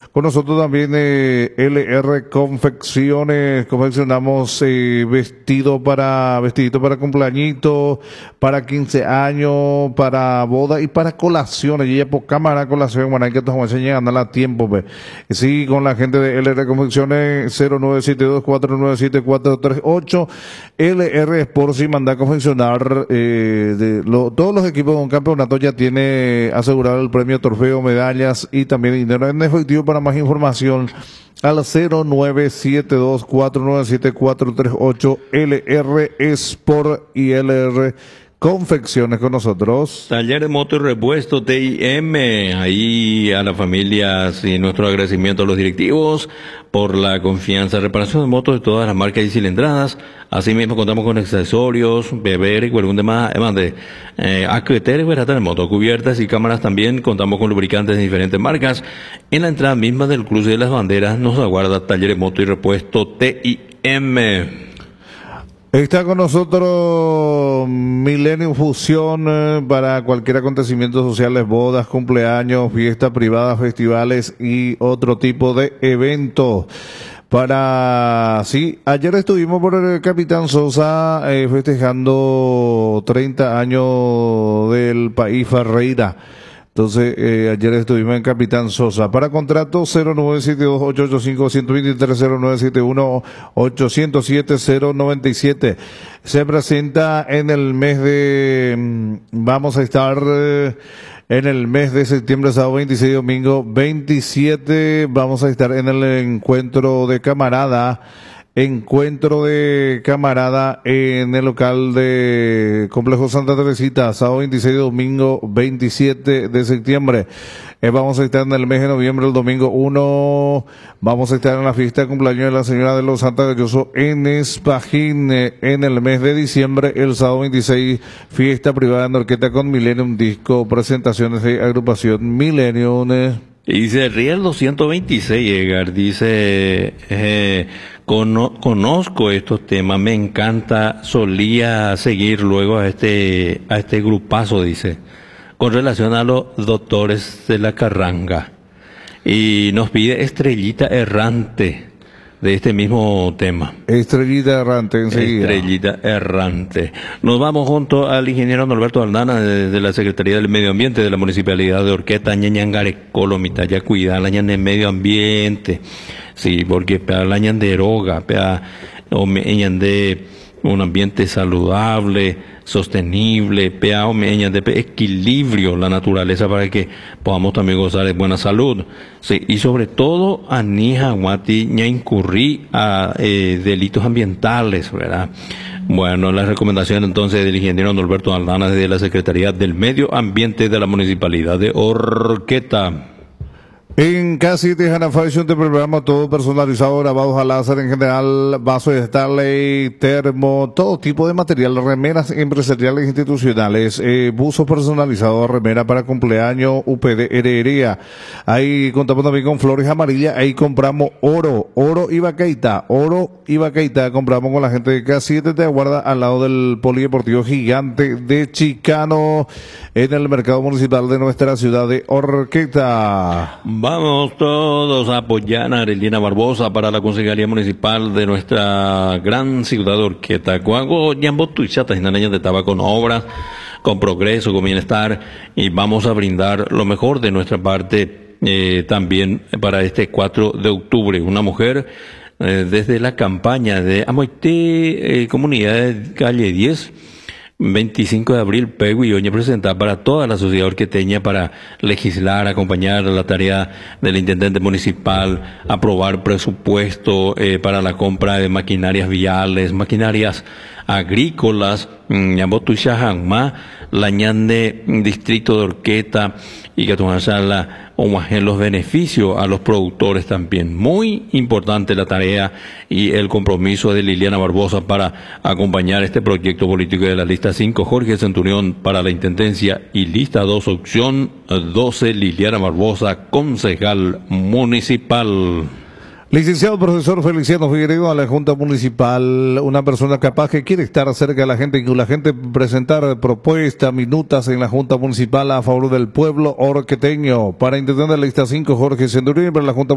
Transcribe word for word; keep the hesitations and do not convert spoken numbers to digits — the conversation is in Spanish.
Con nosotros también eh, L R Confecciones, confeccionamos eh, vestido para, vestidito para cumpleañito, para quince años, para boda y para colaciones. Y ya por cámara colación, bueno, hay que tomar llegando a tiempo, pues. Sí, con la gente de L R Confecciones, cero nueve siete dos cuatro nueve siete cuatro tres ocho. L R Sports y manda a confeccionar eh, de lo, todos los equipos de un campeonato. Ya tiene asegurado el premio, trofeo, medallas y también dinero en efectivo. Para más información al cero nueve siete dos cuatro nueve siete cuatro tres ocho. L R Sport y L R Confecciones con nosotros. Taller de moto y repuesto T I M, ahí a las familias y nuestro agradecimiento a los directivos por la confianza. Reparación de motos de todas las marcas y cilindradas. Asimismo contamos con accesorios, beber y algún demás, además de eh, acreter, de moto, cubiertas y cámaras también. Contamos con lubricantes de diferentes marcas. En la entrada misma del cruce de las banderas nos aguarda Taller de moto y repuesto T I M. Está con nosotros Millennium Fusión eh, para cualquier acontecimiento sociales, bodas, cumpleaños, fiestas privadas, festivales y otro tipo de eventos. Para, sí, ayer estuvimos por el Capitán Sosa eh, festejando treinta años del país Ferreira. Entonces, eh, ayer estuvimos en Capitán Sosa. Para contrato cero nueve siete dos ocho ocho cinco uno dos tres, cero nueve siete uno ocho cero siete cero nueve siete. Se presenta en el mes de, vamos a estar eh, en el mes de septiembre, sábado veintiséis, domingo veintisiete. Vamos a estar en el encuentro de camarada. Encuentro de camarada en el local de Complejo Santa Teresita, sábado veintiséis, domingo veintisiete de septiembre. Eh, vamos a estar en el mes de noviembre, el domingo uno. Vamos a estar en la fiesta de cumpleaños de la señora de los Santa Galloso en Espajín. Eh, en el mes de diciembre, el sábado veintiséis, fiesta privada en Orquesta con Millennium Disco, presentaciones de agrupación Millennium. Eh. Y dice Riel doscientos veintiséis, Edgar, dice, eh, cono, conozco estos temas, me encanta, solía seguir luego a este, a este grupazo, dice, con relación a los doctores de la carranga. Y nos pide Estrellita Errante, de este mismo tema. Estrellita Errante, enseguida. Estrellita Errante. Nos vamos junto al ingeniero Norberto Aldana de, de la Secretaría del Medio Ambiente de la Municipalidad de Orqueta, Ñañangare, Colomita, ya cuida la ñan de medio ambiente. Sí, porque para la ñan de droga, para ñan de un ambiente saludable, sostenible, para ñan de equilibrio la naturaleza para que podamos también gozar de buena salud. Sí, y sobre todo a Nija Guati ña incurrí a eh, delitos ambientales, ¿verdad? Bueno, la recomendación entonces del ingeniero Norberto Aldana de la Secretaría del Medio Ambiente de la Municipalidad de Orqueta. En K siete Hana Fashion te programa todo personalizado, grabados a láser en general, vasos de Starley, termo, todo tipo de material, remeras empresariales e institucionales, eh, buzos personalizados, remera para cumpleaños, U P D, herrería. Ahí contamos también con flores amarillas, ahí compramos oro, oro y vaqueita, oro y vaqueita, compramos con la gente de K siete, te aguarda al lado del Polideportivo Gigante de Chicano, en el mercado municipal de nuestra ciudad de Orqueta. Vamos todos a apoyar a Arelina Barbosa para la Concejalía Municipal de nuestra gran ciudad de Orqueta. Cuando Yambo Tuichata estaba con obras, con progreso, con bienestar, y vamos a brindar lo mejor de nuestra parte eh, también para este cuatro de octubre. Una mujer eh, desde la campaña de Amoité, eh, Comunidad de Calle diez, veinticinco de abril, Pego y Oña presentar para toda la sociedad orqueteña para legislar, acompañar la tarea del intendente municipal, aprobar presupuesto eh, para la compra de maquinarias viales, maquinarias agrícolas, Ñambotuisha Hanma, la ñande distrito de Orqueta y que la los beneficios a los productores también. Muy importante la tarea y el compromiso de Liliana Barbosa para acompañar este proyecto político de la lista cinco, Jorge Centurión para la Intendencia, y lista dos, opción doce, Liliana Barbosa, concejal municipal. Licenciado profesor Feliciano Figueredo a la Junta Municipal, una persona capaz que quiere estar cerca de la gente y que la gente presentar propuestas, minutas en la Junta Municipal a favor del pueblo orqueteño. Para intentar la lista cinco, Jorge Centurión, para la Junta